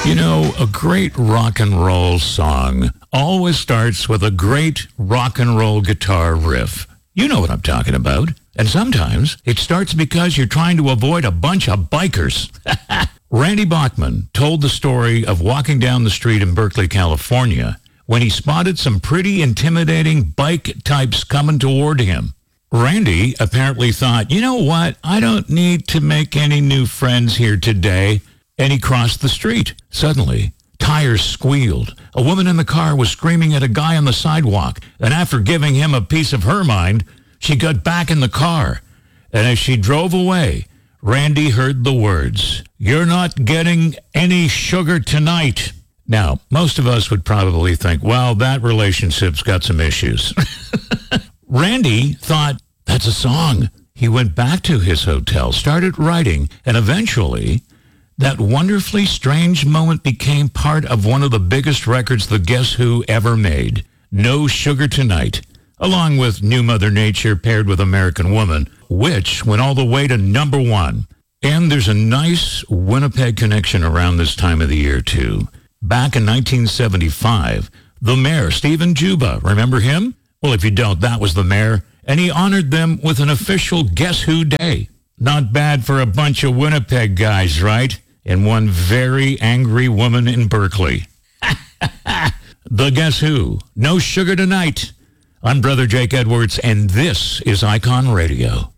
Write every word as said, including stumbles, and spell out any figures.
You know, a great rock and roll song always starts with a great rock and roll guitar riff. You know what I'm talking about. And sometimes it starts because you're trying to avoid a bunch of bikers. Randy Bachman told the story of walking down the street in Berkeley, California, when he spotted some pretty intimidating bike types coming toward him. Randy apparently thought, you know what, I don't need to make any new friends here today. And he crossed the street. Suddenly, tires squealed. A woman in the car was screaming at a guy on the sidewalk. And after giving him a piece of her mind, she got back in the car. And as she drove away, Randy heard the words, "You're not getting any sugar tonight." Now, most of us would probably think, well, that relationship's got some issues. Randy thought, that's a song. He went back to his hotel, started writing, and eventually that wonderfully strange moment became part of one of the biggest records the Guess Who ever made, No Sugar Tonight, along with New Mother Nature paired with American Woman, which went all the way to number one. And there's a nice Winnipeg connection around this time of the year, too. Back in nineteen seventy-five, the mayor, Stephen Juba, remember him? Well, if you don't, that was the mayor, and he honored them with an official Guess Who Day. Not bad for a bunch of Winnipeg guys, right? And one very angry woman in Berkeley. The Guess Who, No Sugar Tonight. I'm Brother Jake Edwards, and this is Icon Radio.